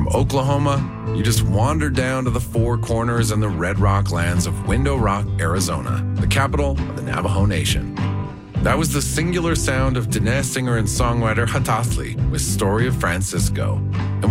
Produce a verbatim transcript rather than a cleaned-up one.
From Oklahoma, you just wander down to the Four Corners and the Red Rock lands of Window Rock, Arizona, the capital of the Navajo Nation. That was the singular sound of Diné singer and songwriter Hatathli with Story of Francisco. And